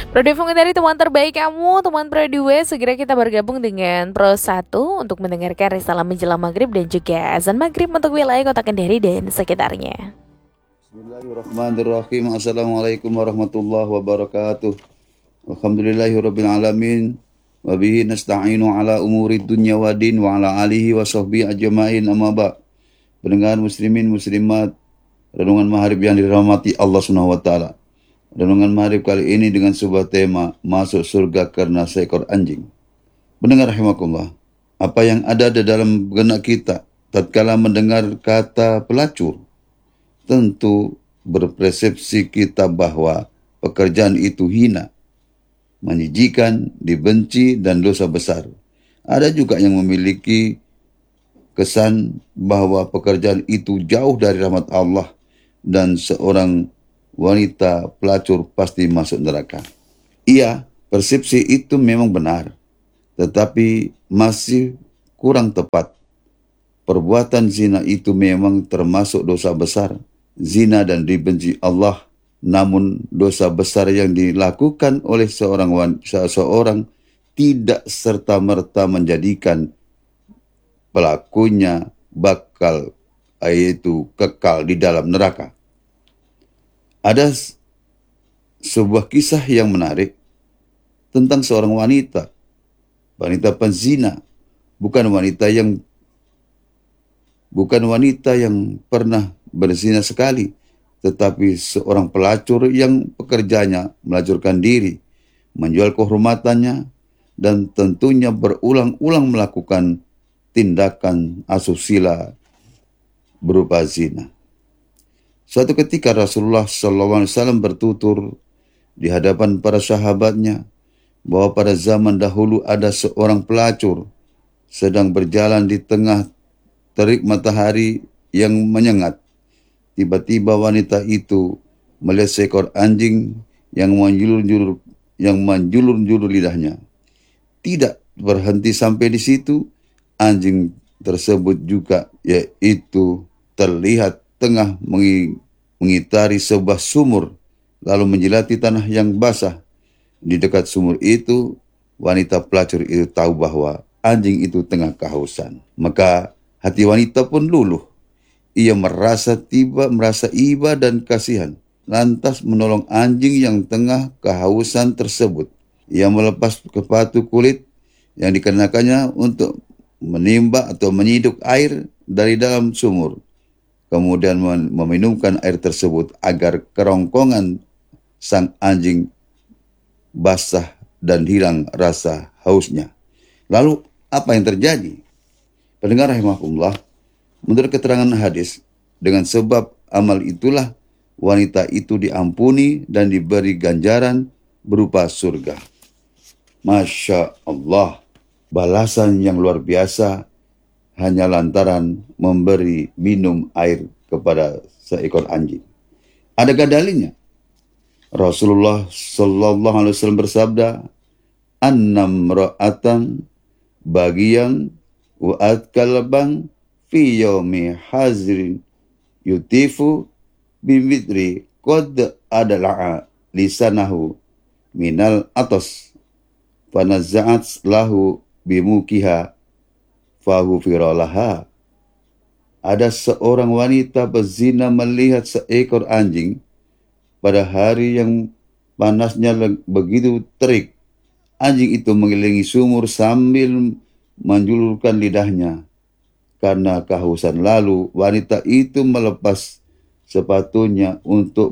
Prodifungin dari teman terbaik kamu, teman Pro 2. Segera kita bergabung dengan Pro 1 untuk mendengarkan risalah menjelang maghrib dan juga azan maghrib untuk wilayah Kota Kendari dan sekitarnya. Bismillahirrahmanirrahim. Assalamualaikum warahmatullahi wabarakatuh. Alhamdulillahirabbil alamin. Wa bihi nasta'inu ala umuri dunya wa din wa ala alihi wa sahbihi ajmain, amma ba'. Pendengar muslimin muslimat, renungan maghrib yang dirahmati Allah Subhanahu wa taala. Renungan maghrib kali ini dengan sebuah tema, masuk surga karena seekor anjing. Pendengar rahimakumullah, apa yang ada di dalam benak kita tatkala mendengar kata pelacur? Tentu berpersepsi kita bahwa pekerjaan itu hina, menjijikan, dibenci, dan dosa besar. Ada juga yang memiliki kesan bahwa pekerjaan itu jauh dari rahmat Allah dan seorang wanita pelacur pasti masuk neraka. Iya, persepsi itu memang benar, tetapi masih kurang tepat. Perbuatan zina itu memang termasuk dosa besar. Zina dan dibenci Allah, namun dosa besar yang dilakukan oleh seseorang tidak serta-merta menjadikan pelakunya bakal yaitu kekal di dalam neraka. Ada sebuah kisah yang menarik tentang seorang wanita penzina, bukan wanita yang pernah berzina sekali, tetapi seorang pelacur yang pekerjaannya melacurkan diri, menjual kehormatannya, dan tentunya berulang-ulang melakukan tindakan asusila berupa zina. Suatu ketika Rasulullah SAW bertutur di hadapan para sahabatnya bahwa pada zaman dahulu ada seorang pelacur sedang berjalan di tengah terik matahari yang menyengat. Tiba-tiba wanita itu melihat seekor anjing yang menjulur-julur lidahnya. Tidak berhenti sampai di situ, anjing tersebut juga yaitu terlihat tengah mengitari sebuah sumur, lalu menjilati tanah yang basah. Di dekat sumur itu, wanita pelacur itu tahu bahwa anjing itu tengah kehausan. Maka hati wanita pun luluh. Ia merasa iba dan kasihan, lantas menolong anjing yang tengah kehausan tersebut. Ia melepas sepatu kulit yang dikenakannya untuk menimba atau menyiduk air dari dalam sumur, kemudian meminumkan air tersebut agar kerongkongan sang anjing basah dan hilang rasa hausnya. Lalu apa yang terjadi? Pendengar rahimakumullah, menurut keterangan hadis, dengan sebab amal itulah wanita itu diampuni dan diberi ganjaran berupa surga. Masya Allah, balasan yang luar biasa hanya lantaran memberi minum air kepada seekor anjing. Adakah dalilnya? Rasulullah sallallahu alaihi wasallam bersabda, "Annam ra'atan bagiyan wa'at kalbang fi yaumi hazrin yutifu bimidri qad adala'a lisanahu minal atas fanazza'at lahu bimukiha faghufiralaha." Ada seorang wanita berzina melihat seekor anjing pada hari yang panasnya begitu terik. Anjing itu mengelilingi sumur sambil menjulurkan lidahnya karena kehausan. Lalu wanita itu melepas sepatunya untuk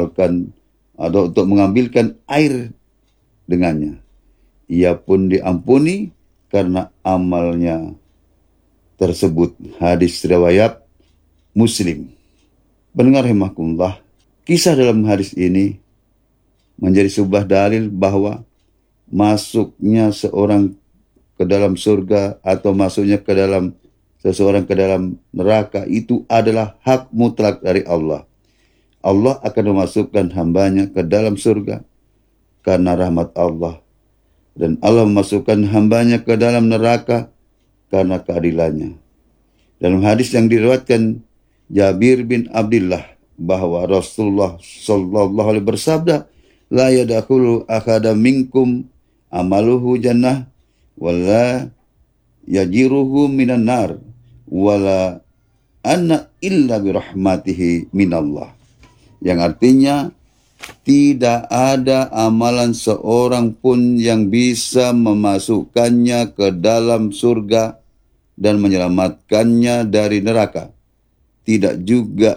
mengambilkan air dengannya. Ia pun diampuni karena amalnya tersebut. Hadis riwayat Muslim. Pendengar rahimakumullah, kisah dalam hadis ini menjadi sebuah dalil bahwa masuknya seorang ke dalam surga atau masuknya seseorang ke dalam neraka itu adalah hak mutlak dari Allah. Allah akan memasukkan hambanya ke dalam surga karena rahmat Allah, dan Allah memasukkan hambanya ke dalam neraka karena keadilannya. Dalam hadis yang diriwayatkan Jabir bin Abdullah bahwa Rasulullah sallallahu alaihi bersabda, la yadkhulu ahada minkum amaluhu jannah wala yajiruhu minan nar wala anna illa birahmatihi minallah. Yang artinya tidak ada amalan seorang pun yang bisa memasukkannya ke dalam surga dan menyelamatkannya dari neraka. Tidak juga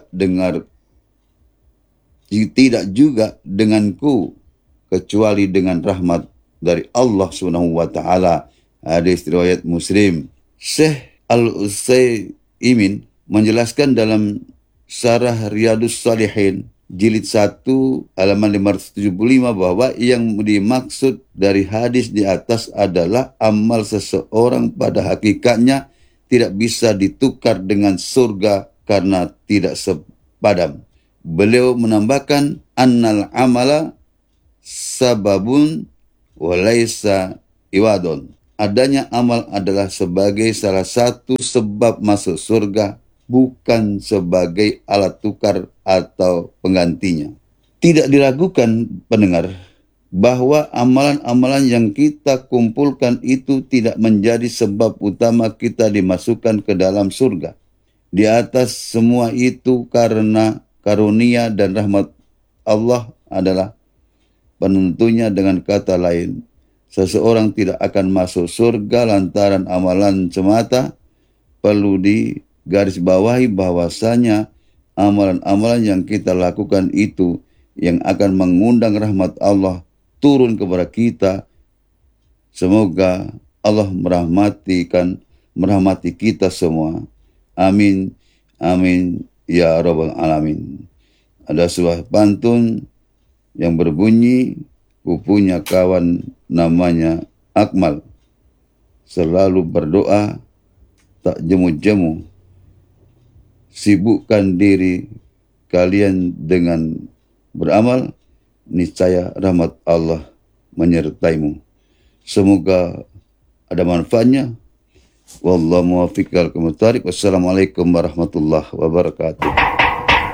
denganku kecuali dengan rahmat dari Allah Subhanahu wa taala. Hadis riwayat Muslim. Syekh Al-Utsaimin menjelaskan dalam Syarah Riyadhus Shalihin jilid 1 halaman 575 bahwa yang dimaksud dari hadis di atas adalah amal seseorang pada hakikatnya tidak bisa ditukar dengan surga karena tidak sepadam. Beliau menambahkan annal amala sababun walaysa iwadon. Adanya amal adalah sebagai salah satu sebab masuk surga, bukan sebagai alat tukar atau penggantinya. Tidak diragukan pendengar bahwa amalan-amalan yang kita kumpulkan itu tidak menjadi sebab utama kita dimasukkan ke dalam surga. Di atas semua itu karena karunia dan rahmat Allah adalah penentunya. Dengan kata lain, seseorang tidak akan masuk surga lantaran amalan semata. Perlu digarisbawahi bahwasanya amalan-amalan yang kita lakukan itu yang akan mengundang rahmat Allah turun kepada kita. Semoga Allah merahmati kita semua. Amin, amin, ya Rabbal Alamin. Ada sebuah pantun yang berbunyi, ku punya kawan namanya Akmal, selalu berdoa, tak jemu-jemu. Sibukkan diri kalian dengan beramal, niscaya rahmat Allah menyertaimu. Semoga ada manfaatnya. Wallahu muwaffiq. Wassalamualaikum warahmatullahi wabarakatuh.